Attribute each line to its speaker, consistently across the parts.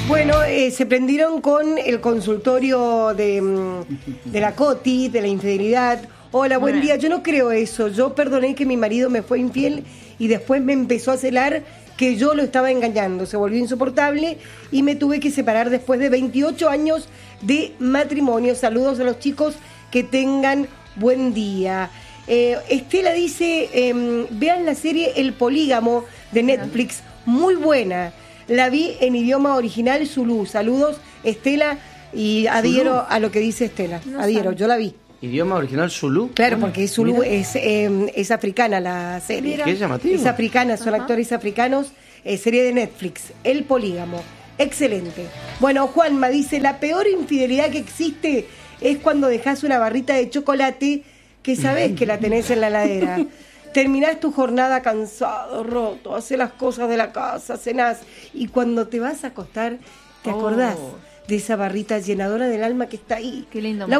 Speaker 1: Bueno, se prendieron con el consultorio de la Coti, de la infidelidad. Hola, buen día. Yo no creo eso. Yo perdoné que mi marido me fue infiel y después me empezó a celar que yo lo estaba engañando. Se volvió insoportable y me tuve que separar después de 28 años de matrimonio. Saludos a los chicos, que tengan buen día. Estela dice, vean la serie El Polígamo de Netflix, muy buena. La vi en idioma original zulú. Saludos, Estela, y adhiero a lo que dice Estela. Adhiero, yo la vi.
Speaker 2: ¿Idioma original zulú?
Speaker 1: Claro, porque zulú es africana la serie.
Speaker 2: ¿Qué llamativo?
Speaker 1: Es africana, son actores africanos. Serie de Netflix, El Polígamo. Excelente. Bueno, Juanma dice, la peor infidelidad que existe es cuando dejas una barrita de chocolate que sabés que la tenés en la heladera. Terminás tu jornada cansado, roto, haces las cosas de la casa, cenás, y cuando te vas a acostar, te acordás de esa barrita llenadora del alma que está ahí.
Speaker 3: Qué lindo.
Speaker 1: La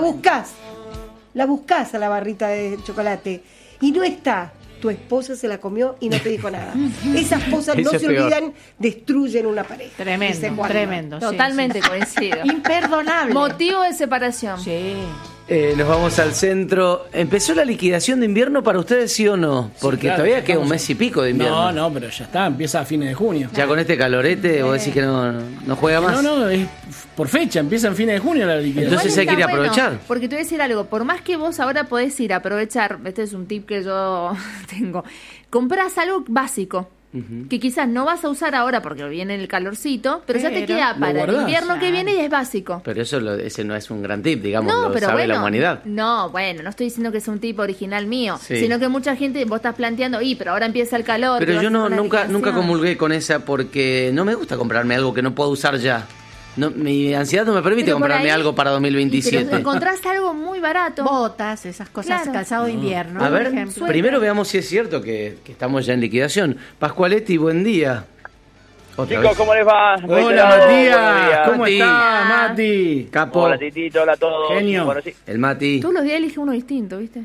Speaker 1: buscás a la barrita de chocolate, y no está. Tu esposa se la comió y no te dijo nada. Esas cosas no se olvidan, destruyen una pareja.
Speaker 3: Tremendo. Totalmente coincido.
Speaker 4: Imperdonable.
Speaker 3: Motivo de separación.
Speaker 4: Sí.
Speaker 2: Nos vamos al centro. ¿Empezó la liquidación de invierno para ustedes, sí o no? Porque
Speaker 5: claro,
Speaker 2: todavía queda un mes y pico de invierno.
Speaker 5: No, pero ya está, empieza a fines de junio.
Speaker 2: Ya con este calorete, vos decís que no juega más.
Speaker 5: No, es por fecha, empieza en fines de junio la liquidación.
Speaker 2: Entonces hay que ir a aprovechar.
Speaker 3: Porque te voy a decir algo, por más que vos ahora podés ir a aprovechar, este es un tip que yo tengo, comprás algo básico. Que quizás no vas a usar ahora porque viene el calorcito, pero ya te queda para el invierno que viene y es básico.
Speaker 2: Pero ese no es un gran tip, digamos,
Speaker 3: no,
Speaker 2: lo
Speaker 3: pero
Speaker 2: sabe
Speaker 3: bueno,
Speaker 2: la humanidad.
Speaker 3: No, bueno, no estoy diciendo que es un tip original mío,
Speaker 2: sí,
Speaker 3: sino que mucha gente, vos estás planteando, pero ahora empieza el calor.
Speaker 2: Pero yo nunca comulgué con esa porque no me gusta comprarme algo que no puedo usar ya. No, mi ansiedad no me permite comprarme algo para 2027.
Speaker 3: Pero encontrás algo muy barato.
Speaker 4: Botas, esas cosas,
Speaker 3: claro,
Speaker 4: calzado de invierno.
Speaker 2: A ver,
Speaker 4: ejemplo.
Speaker 2: primero veamos si es cierto que estamos ya en liquidación. Pascualetti, buen día.
Speaker 6: Chicos, ¿cómo les va?
Speaker 5: Hola, Matías. ¿Cómo estás, Mati?
Speaker 2: Capo.
Speaker 6: Hola, Titito. Hola a todos.
Speaker 5: Genio.
Speaker 6: Bueno, sí.
Speaker 2: El Mati.
Speaker 3: Tú los días eliges uno distinto, ¿viste?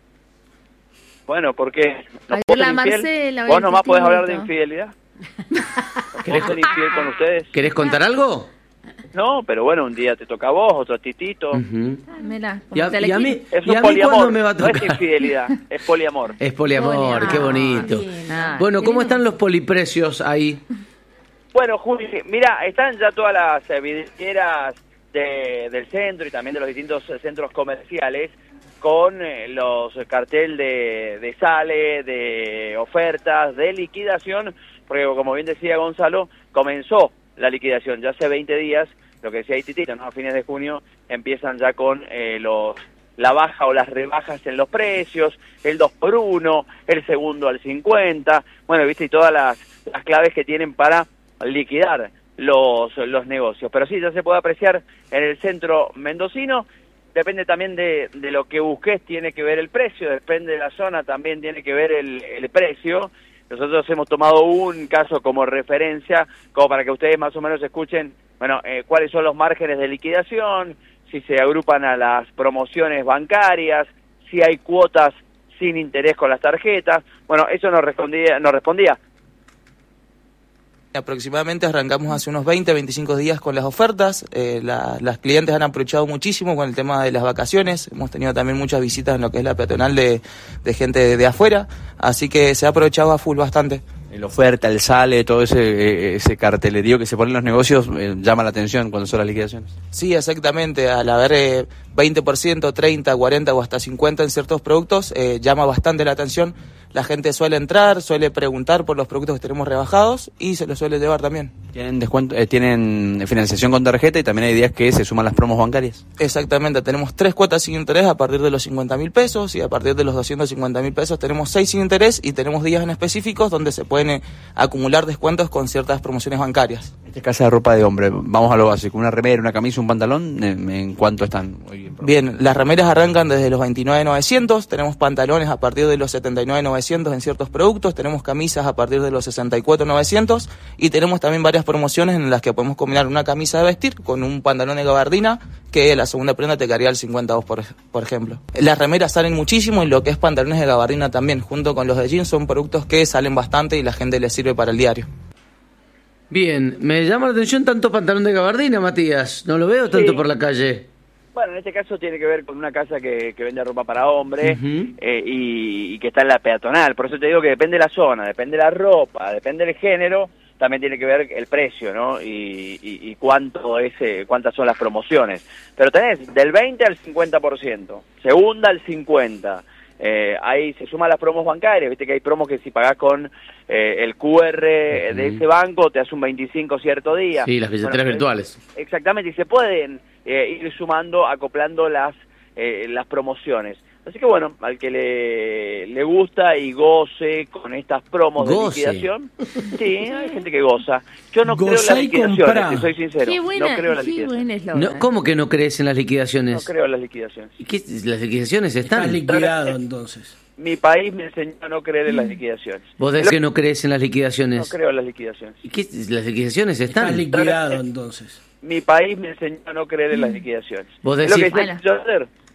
Speaker 6: Bueno, ¿por qué? ¿No
Speaker 3: Ayer
Speaker 6: puedo
Speaker 3: la
Speaker 6: ser infiel?
Speaker 3: Marcela,
Speaker 6: ¿Vos nomás podés hablar de
Speaker 3: distinto.
Speaker 6: infidelidad? ¿Querés ser infiel con ustedes?
Speaker 2: ¿Querés contar algo?
Speaker 6: No, pero bueno, un día te toca a vos, otro a Titito.
Speaker 3: Mirá,
Speaker 2: Y a mí,
Speaker 6: Es
Speaker 2: ¿y
Speaker 6: un
Speaker 2: a mí
Speaker 6: poliamor,
Speaker 2: cuándo me va a
Speaker 6: no es
Speaker 2: tocar?
Speaker 6: infidelidad, es poliamor.
Speaker 2: Es poliamor, qué bonito. Bueno, ¿cómo están los poliprecios ahí?
Speaker 6: Bueno, Juli, mira, están ya todas las vidrieras del centro y también de los distintos centros comerciales con los cartel de sale, de ofertas, de liquidación, porque como bien decía Gonzalo, comenzó la liquidación ya hace 20 días, lo que decía ahí Titito, ¿no? A fines de junio empiezan ya con la baja o las rebajas en los precios, el 2x1, el segundo al 50, bueno, viste, y todas las claves que tienen para liquidar los negocios. Pero sí, ya se puede apreciar en el centro mendocino, depende también de lo que busques, tiene que ver el precio, depende de la zona, también tiene que ver el precio. Nosotros hemos tomado un caso como referencia, como para que ustedes más o menos escuchen, bueno, cuáles son los márgenes de liquidación, si se agrupan a las promociones bancarias, si hay cuotas sin interés con las tarjetas. Bueno, eso nos respondía.
Speaker 7: Aproximadamente arrancamos hace unos 20-25 días con las ofertas. Las clientes han aprovechado muchísimo con el tema de las vacaciones. Hemos tenido también muchas visitas en lo que es la peatonal de gente de afuera, así que se ha aprovechado a full bastante.
Speaker 8: La oferta, el sale, todo ese cartelerío que se pone en los negocios llama la atención cuando son las liquidaciones.
Speaker 7: Sí, exactamente. Al haber 20%, 30, 40 o hasta 50 en ciertos productos, llama bastante la atención. La gente suele entrar, suele preguntar por los productos que tenemos rebajados y se los suele llevar también.
Speaker 8: ¿Tienen descuento, tienen financiación con tarjeta y también hay días que se suman las promos bancarias?
Speaker 7: Exactamente, tenemos 3 cuotas sin interés a partir de los 50.000 pesos y a partir de los 250.000 pesos tenemos 6 sin interés y tenemos días en específicos donde se pueden acumular descuentos con ciertas promociones bancarias.
Speaker 8: Esta es casa de ropa de hombre, vamos a lo básico, una remera, una camisa, un pantalón, ¿en cuánto están hoy?
Speaker 7: Bien, las remeras arrancan desde los 29.900, tenemos pantalones a partir de los 79.900 en ciertos productos, tenemos camisas a partir de los 64.900 y tenemos también varias promociones en las que podemos combinar una camisa de vestir con un pantalón de gabardina que la segunda prenda te quedaría al 52 por ejemplo. Las remeras salen muchísimo y lo que es pantalones de gabardina también, junto con los de jeans, son productos que salen bastante y la gente les sirve para el diario.
Speaker 2: Bien, me llama la atención tanto pantalón de gabardina, Matías. No lo veo tanto por la calle.
Speaker 6: Bueno, en este caso tiene que ver con una casa que vende ropa para hombre y que está en la peatonal. Por eso te digo que depende de la zona, depende de la ropa, depende del género, también tiene que ver el precio, ¿no? Y cuántas son las promociones. Pero tenés del 20 al 50%, segunda al 50%. Ahí se suman las promos bancarias, viste que hay promos que si pagás con el QR de ese banco te hace un 25 cierto día.
Speaker 2: Sí, las billeteras virtuales.
Speaker 6: Exactamente, y se pueden ir sumando, acoplando las promociones. Así que bueno, al que le gusta y goce con estas promos de liquidación, sí, hay gente que goza. Yo no creo en las liquidaciones, te soy sincero.
Speaker 3: Qué buena,
Speaker 6: no creo en las liquidaciones.
Speaker 2: ¿Cómo que no crees en las liquidaciones?
Speaker 6: No creo en las liquidaciones.
Speaker 2: ¿Y qué? ¿Las liquidaciones están?
Speaker 5: Está liquidado entonces.
Speaker 6: Mi país me enseñó a no creer en las liquidaciones.
Speaker 2: ¿Vos decís que no crees en las liquidaciones?
Speaker 6: No creo en las liquidaciones.
Speaker 2: ¿Y qué? ¿Las liquidaciones están?
Speaker 5: Está liquidado entonces.
Speaker 6: Mi país me enseñó a no creer en las liquidaciones.
Speaker 2: ¿Vos
Speaker 6: ¿Es lo
Speaker 2: decís?
Speaker 6: que decía Kissinger?